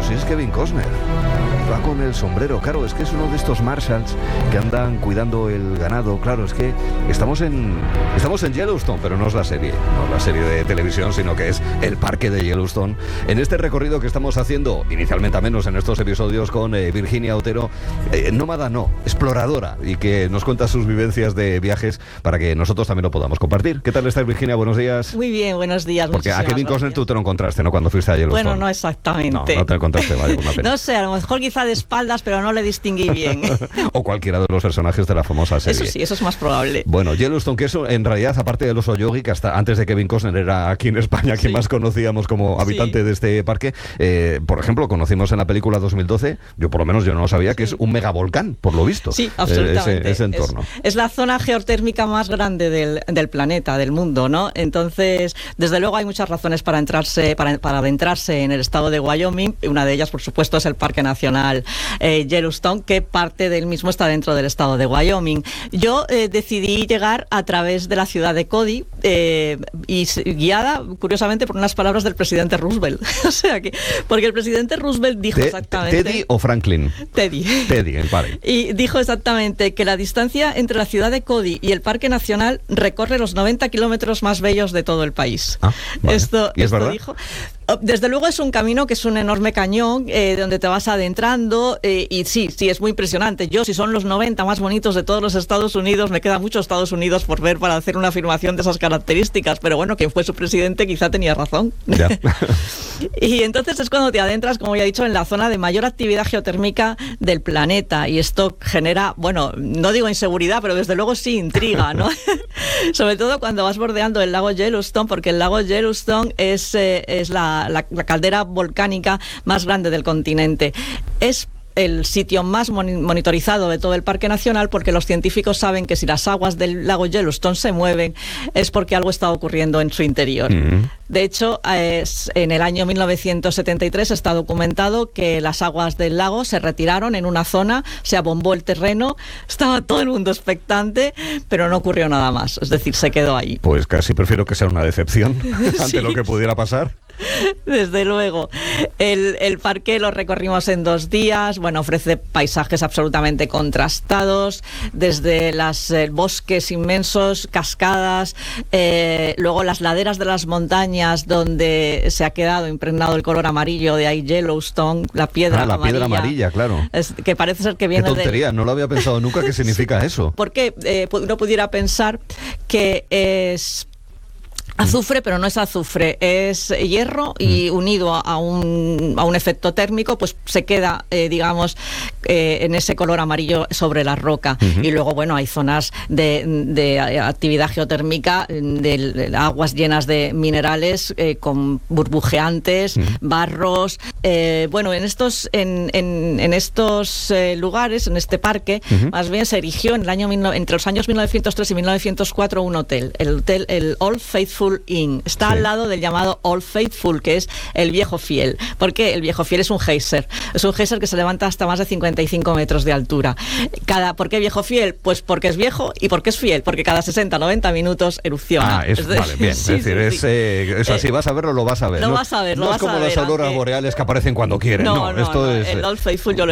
sí es Kevin Costner. Va con el sombrero, claro, es que es uno de estos Marshalls que andan cuidando el ganado. Claro, es que estamos en Yellowstone, pero no es la serie de televisión, sino que es el parque de Yellowstone. En este recorrido que estamos haciendo, inicialmente al menos en estos episodios, con Virginia Otero, nómada no, exploradora, y que nos cuenta sus vivencias de viajes para que nosotros también lo podamos compartir. ¿Qué tal estás, Virginia? Buenos días. Muy bien, buenos días. Porque a Kevin Costner tú te lo encontraste, ¿no? Cuando fuiste a Yellowstone. Bueno, no exactamente. No te lo encontraste, vale, una pena. No sé, a lo mejor quizá de espaldas, pero no le distinguí bien. O cualquiera de los personajes de la famosa serie. Eso sí, eso es más probable. Bueno, Yellowstone, que eso en realidad, aparte del oso yogi, que hasta antes de Kevin Costner era aquí en España quien más conocíamos como habitante de este parque, por ejemplo, conocimos en la película 2012, yo por lo menos yo no lo sabía, que es un megavolcán, por lo visto. Sí, absolutamente. Ese entorno. Es la zona geotérmica más grande del planeta, del mundo, ¿no? Entonces, desde luego hay muchas razones para adentrarse en el estado de Wyoming. Una de ellas, por supuesto, es el Parque Nacional Yellowstone, que parte del mismo está dentro del estado de Wyoming. Yo decidí llegar a través de la ciudad de Cody y guiada, curiosamente, por unas palabras del presidente Roosevelt. O sea que, porque el presidente Roosevelt dijo exactamente... ¿Teddy o Franklin? Teddy, el padre. Y dijo exactamente que la distancia entre la ciudad de Cody y el Parque Nacional recorre los 90 kilómetros más bellos de todo el país. Vale. Esto ¿Y es verdad? Dijo. Desde luego es un camino que es un enorme cañón donde te vas adentrando y sí, es muy impresionante. Yo, si son los 90 más bonitos de todos los Estados Unidos, me queda mucho Estados Unidos por ver para hacer una afirmación de esas características, pero bueno, quien fue su presidente quizá tenía razón. Ya. Y entonces es cuando te adentras, como ya he dicho, en la zona de mayor actividad geotérmica del planeta, y esto genera, bueno, no digo inseguridad, pero desde luego sí intriga, ¿no? Sobre todo cuando vas bordeando el lago Yellowstone, porque el lago Yellowstone es la caldera volcánica más grande del continente. Es el sitio más monitorizado de todo el Parque Nacional, porque los científicos saben que si las aguas del lago Yellowstone se mueven es porque algo está ocurriendo en su interior. De hecho, en el año 1973 está documentado que las aguas del lago se retiraron en una zona, se abombó el terreno, estaba todo el mundo expectante, pero no ocurrió nada más, es decir, se quedó ahí. Pues casi prefiero que sea una decepción ante lo que pudiera pasar. Desde luego. El parque lo recorrimos en 2 días. Bueno, ofrece paisajes absolutamente contrastados, desde los bosques inmensos, cascadas, luego las laderas de las montañas donde se ha quedado impregnado el color amarillo, de ahí Yellowstone, la piedra amarilla. Piedra amarilla, claro. Que parece ser que viene de... Qué tontería, no lo había pensado nunca. ¿Qué significa eso? Porque uno pudiera pensar que es azufre, pero no es azufre, es hierro, y unido a un efecto térmico, pues se queda, en ese color amarillo sobre la roca. Y luego, bueno, hay zonas de actividad geotérmica, de aguas llenas de minerales, con burbujeantes, barros. Bueno, en estos lugares, en este parque, más bien se erigió entre los años 1903 y 1904 un hotel, el Old Faithful Inn. Está al lado del llamado Old Faithful, que es el viejo fiel. ¿Por qué? El viejo fiel es un geyser. Es un geyser que se levanta hasta más de 55 metros de altura. ¿Por qué viejo fiel? Pues porque es viejo y porque es fiel, porque cada 60-90 minutos erupciona. Vale, bien. Es decir, es así, vas a verlo, lo vas a ver. Lo vas a ver, no es como las auroras boreales que aparecen cuando quieren. No, el Old Faithful yo